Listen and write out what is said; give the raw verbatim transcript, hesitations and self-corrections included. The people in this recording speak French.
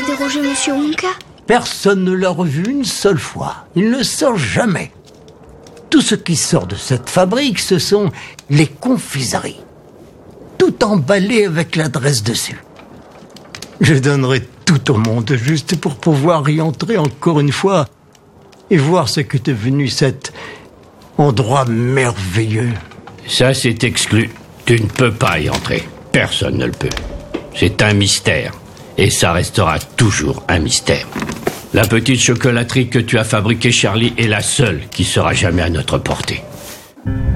interrogé Monsieur Wonka? Personne ne l'a revu une seule fois. Il ne sort jamais. Tout ce qui sort de cette fabrique, ce sont les confiseries. Tout emballé avec l'adresse dessus. Je donnerais tout au monde juste pour pouvoir y entrer encore une fois et voir ce qu'est devenu cet endroit merveilleux. Ça, c'est exclu. Tu ne peux pas y entrer. Personne ne le peut. C'est un mystère. Et ça restera toujours un mystère. La petite chocolaterie que tu as fabriquée, Charlie, est la seule qui sera jamais à notre portée.